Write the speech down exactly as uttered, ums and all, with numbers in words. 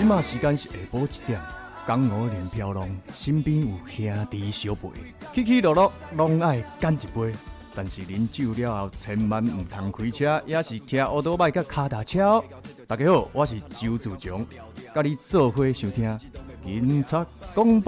即马时间是下晡一点，江湖连飘浪，身边有兄弟相陪，起起落落拢爱干一杯。但是啉酒了后，千万唔通开车，也是骑乌多摆甲脚踏车哦。大家好，我是周自强，甲你做伙收听警察广播。